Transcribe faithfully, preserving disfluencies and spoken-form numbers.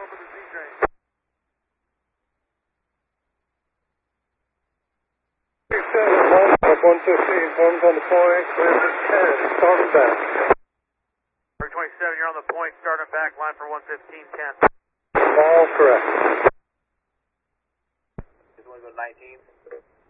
over the Z train. one fifteen, forms on the point, clear for ten, starting back. Bird twenty-seven, you're on the point, starting back, line for one fifteen, ten. All correct. Just want to go nineteen.